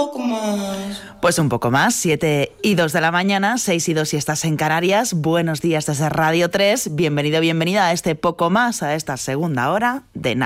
poco más. Pues un poco más, 7:02 de la mañana, 6:02 si estás en Canarias. Buenos días desde Radio 3. Bienvenido, bienvenida a este poco más, a esta segunda hora de nada.